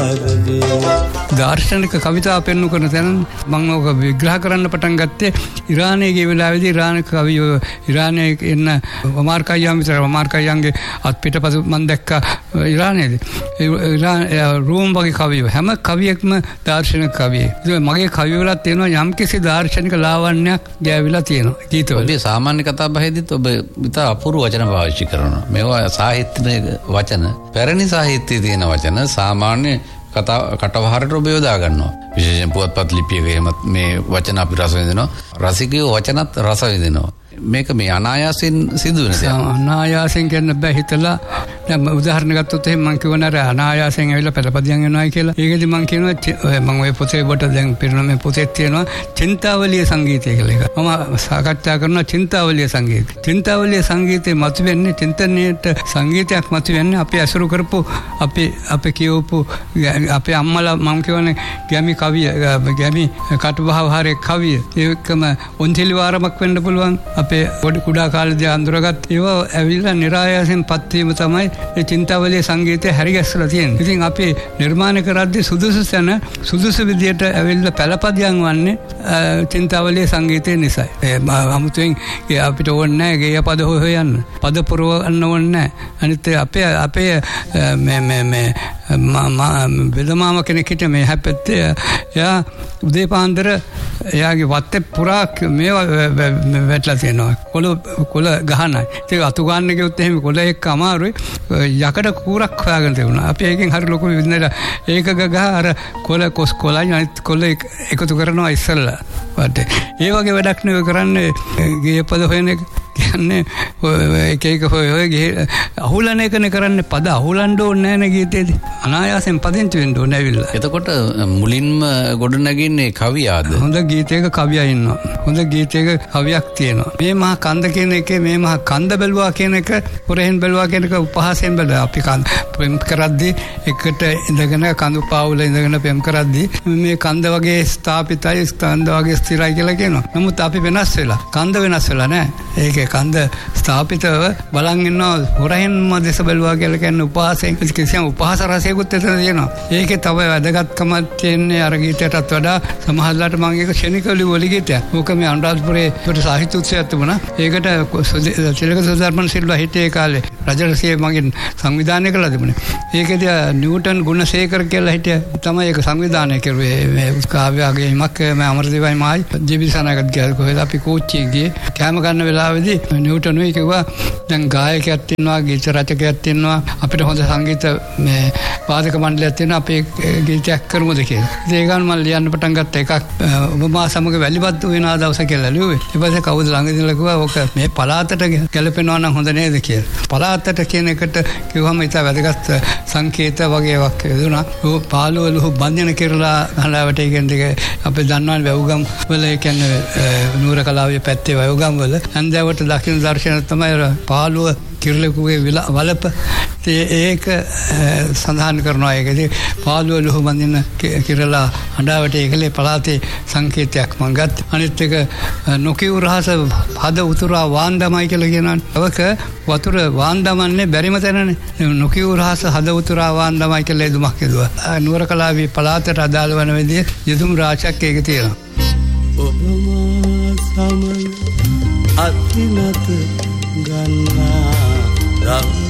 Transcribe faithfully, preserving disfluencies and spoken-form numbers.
දාර්ශනික කවිතා පෙන්වු කරන තැන මම ඔක විග්‍රහ කරන්න පටන් ගත්තේ ඉරානයේ ගිය වෙලාවේදී ඉරාන කවියෝ ඉරානයේ එන්න ඔමාර් ඛය්යාම් විතර ඔමාර් ඛය්යාම්ගේ අත් පිටපස මම දැක්කා ඉරානයේදී ඉරාන රෝම් වගේ කවියෝ හැම කවියෙක්ම දාර්ශනික කවියෙක්. ඒක මගේ කවිය වල තියෙනවා යම්කිසි දාර්ශනික ලාවන්‍යයක් ගෑවිලා තියෙනවා ගීතවල. ඔබේ සාමාන්‍ය කතා බහෙදිත් ඔබ ඉතා අපූර්ව වචන පාවිච්චි කරනවා. මේවා සාහිත්‍යමය වචන, පැරණි සාහිත්‍යයේ තියෙන වචන සාමාන්‍ය කතා කටවහරට ඔබ යොදා ගන්නවා. විශේෂයෙන් පුවත්පත් ලිපියක එහෙමත් මේ වචන අපි රස විඳිනවා. රසිකයෝ වචනත් රස විඳිනවා. මේක මේ අනායාසයෙන් සිදුවෙන දෙයක්. අනායාසයෙන් කියන්න බෑ හිතලා. දැන් උදාහරණ ගත්තොත් එහෙනම් මම කියවන අර අනායාසයෙන් ඇවිල්ලා පළපදියම් වෙනවායි කියලා. ඒකෙදි මම කියනවා මම ඔය පොතේ කොට දැන් පිරුණමේ පොතේ තියෙනවා චින්තාවලිය සංගීතය කියලා එක. මම සාකච්ඡා කරනවා චින්තාවලිය සංගීතය. චින්තාවලිය සංගීතේ මතුවෙන්නේ චින්තනයේට සංගීතයක් මතුවෙන්නේ අපි අසුරු කරපු අපි අපි කියවපු අපේ අම්මලා මම කියවනේ ගැමි කවිය ගැමි කටුබහවහරේ කවිය. ඒකම ඔන්තිලි වාරමක් වෙන්න පුළුවන්. අපේ පොඩි කුඩා කාලේදී අඳුරගත් ඒවා ඇවිල්ලා નિરાයාසයෙන් පත් වීම තමයි මේ චින්තාවලිය සංගීතය හැරිගැස්සලා තියෙන්නේ. ඉතින් අපි නිර්මාණය කරද්දී සුදුසු තැන සුදුසු විදියට ඇවිල්ලා පළපදියම් වන්නේ චින්තාවලිය සංගීතය නිසා. ඒ 아무තෙන් අපිට ඕනේ නැහැ ගේ පද හොයන්න. පද පුරවන්න ඕනේ නැහැ. අනිත් අපේ අපේ මේ මේ මේ බෙදමාම කෙනෙක් හිටිය මේ හැප්පෙත්තේ එයා උදේ පාන්දර එයාගේ වත්තේ පුරා මේවා වැටලා තියෙනවා. කොළ කොළ ගහනයි. ඒක අතු ගන්න ගියොත් එහෙම කොළ එක්ක අමාරුයි. යකඩ කූරක් හොයාගෙන තිබුණා. අපි ඒකෙන් හරි ලොකු විදිහට ඒක ගහ අර කොළ කොස් කොළයි අනිත් කොළ එකතු කරනවා ඉස්සෙල්ලා. වත්තේ. ඒ වගේ වැඩක් නෙවෙයි කරන්නේ ගේ පද හොයන එක. කියන්නේ එක එක හොය හොය ගිහ අහුලන එකනේ කරන්නේ පද අහුලන්න ඕනේ නැහැ නේ ගීතේදී. අනායාසයෙන් පදිංචි වෙන්න ඕනේ ඇවිල්ලා. එතකොට මුලින්ම ගොඩනගින්නේ කවියාද? හොඳ ගීතයක කවියා ඉන්නවා. හොඳ ගීතයක කවියක් තියෙනවා. මේ මහා කන්ද කියන එකේ මේ මහා කන්ද බැලුවා කියන එක පුරෙන් බැලුවා කියන එක උපහාසයෙන් බැලුවා. අපි කන්ද පෙම් කරද්දී එකට ඉඳගෙන කඳු පාවුල ඉඳගෙන පෙම් කරද්දී මේ කන්ද වගේ ස්ථාපිතයි කන්ද වගේ ස්ථිරයි කියලා කියනවා. නමුත් අපි වෙනස් වෙලා කන්ද වෙනස් වෙලා නැහැ. ඒකේ කන්ද ස්ථාපිතව බලන් ඉන්නවා හොරෙන්ම දෙස බැලුවා කියලා කියන්නේ උපහාසයෙන් කිසියම් උපහාස රසයකුත් එතන තියෙනවා. ඒකේ තව වැදගත්කමක් තියෙන්නේ අර ගීතයටත් වඩා සමහරවිට මම ඒක ශනිකලි වල ගීතයක්. ඕක මේ අනුරාධපුරේ ඒකට සාහිත්‍ය උත්සවයක් තිබුණා. ඒකට තිලක සුදර්මන් සිල්වා හිටියේ කාලේ රජරසියේ මගෙන් සංවිධානය කළා තිබුණේ. ඒකේදී නිව්ටන් ගුණසේකර කියලා හිටිය තමයි ඒක සංවිධානය කරුවේ. මේ කාව්‍යගේ හිමක් මේ අමරදේවයි මායි ජීවිසනාගත් ගියා කොහෙද අපි කෝච්චියේ ගියේ කැම ගන්න වෙලාවේදී නිව්ටන් උයි කිව්වා දැන් ගායකයෙක් ඉන්නවා ගීත රචකයෙක් ඉන්නවා අපිට හොඳ සංගීත මේ වාදක මණ්ඩලයක් තියෙනවා අපි ගීතයක් කරමුද කියලා. ඒ ගාන මම ලියන්න පටන් ගත්ත එකක් ඔබ මා සමග වැලිබත් වෙනා දවස කියලා ලිව්වේ. ඊට පස්සේ කවුද ළඟදී කිව්වා ඔක මේ පළාතට ගැලපෙනවා නම් හොඳ නේද කියලා. පළාතට කියන එකට කිව්වම ඉත වැදගත් සංකේත වගේ එකක් දුනා. ਉਹ පාළුවලු බන්ධන කරලා හලාවට කියන්නේ අපි දන්නවනේ වැවුගම් වල ඒ කියන්නේ නූර කලාවේ පැත්තේ වැවුගම් වල හන්දෑවට දකින්න දර්ශන තමයි පාළුව කිරලකුගේ වලප ඒක සඳහන් කරනවා. ඒකදී පාළුව ලුහු බඳින කිරලා හඬාවට ඒකලේ පළාතේ සංකේතයක් මං ගත්ත. අනිත් එක නොකියු රහස හද උතුරා වාන්දමයි කියලා කියනවා. අවක වතුර වාන්දමන්නේ බැරිම තැනනේ. නොකියු රහස හද උතුරා වාන්දමයි කියලා එදුමක් කියදුවා. නුවර කලාවේ පළාතට අදාළ වන විදිය යදුම් රාශියක් ඒක තියෙනවා. ඔබ සමන අත්නත ගන්නා